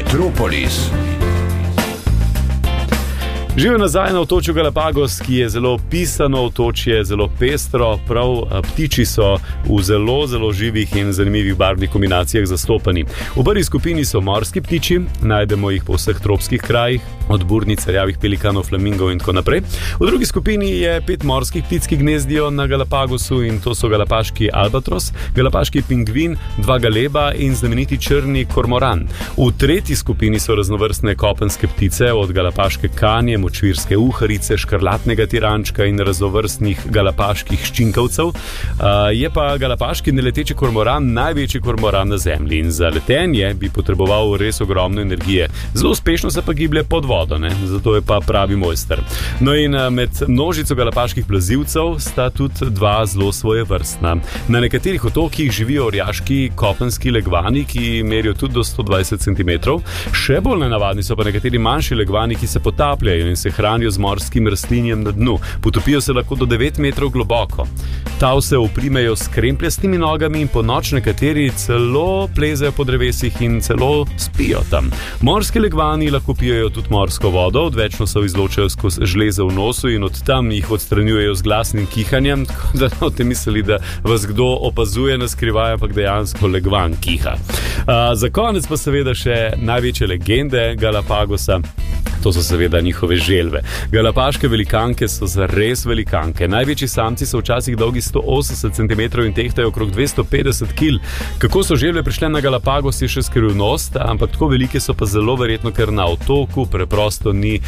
Metropolis. Živijo nazaj na otočju Galapagos, ki je zelo pisano otočje, zelo pestro, prav ptiči so v zelo, zelo živih in zanimivih barvnih kombinacijah zastopani. V prvi skupini so morski ptiči, najdemo jih po vseh tropskih krajih, od burnic, rjavih pelikanov, flamingov in tako naprej. V drugi skupini je 5 morskih ptic, ki gnezdijo na Galapagosu, in to so galapaški albatros, galapaški pingvin, 2 galeba in znameniti črni kormoran. V tretji skupini so raznovrstne kopenske ptice, od galapaške kanje, močvirske uharice, škrlatnega tirančka in raznovrstnih galapaških ščinkavcev. Je pa galapaški neleteči kormoran največji kormoran na zemlji in za letenje bi potreboval res ogromno energije. Zelo uspešno se pa giblje pod vodo, zato je pa pravi mojster. No in med množico galapaških plazilcev sta tudi 2 zelo svojevrstna. Na nekaterih otokih živijo orjaški kopenski legvani, ki merijo tudi do 120 cm. Še bolj nenavadni so pa nekateri manjši legvani, ki se potapljajo in se hranijo z morskim rastlinjem na dnu. Potopijo se lahko do 9 metrov globoko. Ta se oprimejo s krempljastimi nogami in po noč nekateri celo plezajo po drevesih in celo spijo tam. Morski legvani lahko pijejo tudi morsko vodo, odvečno se izločajo skozi žleze v nosu in od tam jih odstranjujejo z glasnim kihanjem, tako da boste mislili, da vas kdo opazuje na skrivaj, ampak dejansko legvan kiha. Za konec pa seveda še največje legende Galapagosa. To so seveda njihove želve. Galapaške velikanke so zares velikanke. Največji samci so včasih dolgi 180 cm in tehtajo okrog 250 kg. Kako so želve prišle na Galapagos, je še skrivnost, ampak tako velike so pa zelo verjetno, ker na otoku preprosto ni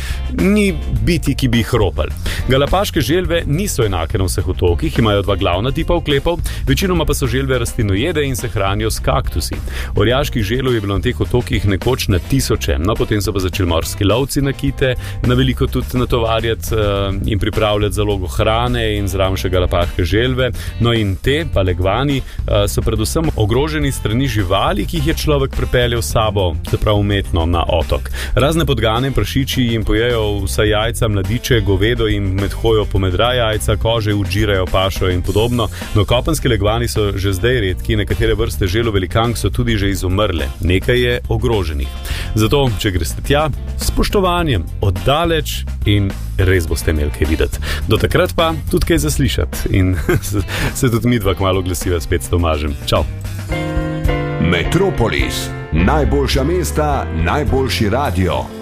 biti, ki bi jih ropali. Galapaške želve niso enake na vseh otokih, imajo 2 glavna tipa oklepov, večinoma pa so želve rastlinojede in se hranijo s kaktusi. Orjaških želv je bilo na teh otokih nekoč na tisoče, no potem so pa začeli morski lovci na kite, na veliko tudi natovarjati in pripravljati zalogo hrane in zraven še galapaške želve. No in te, pa legvani, so predvsem ogroženi strani živali, ki jih je človek pripeljal s sabo, se pravi umetno, na otok. Razne podgane in prašiči jim pojejo vsa jajca, mladiče, govedo in med hojo pomedra jajca, kože udžirajo pašo in podobno. No, kopenski legvani so že zdaj redki, nekatere vrste želv velikank so tudi že izumrle. Nekaj je ogroženih. Zato, če greste tja, spoštovanjem, oddaleč in res boste imeli kaj videti. Do takrat pa tudi kaj zaslišati in se tudi midva kmalu glasiva spet s Tomažem. Čau. Metropolis. Najboljša mesta, najboljši radio.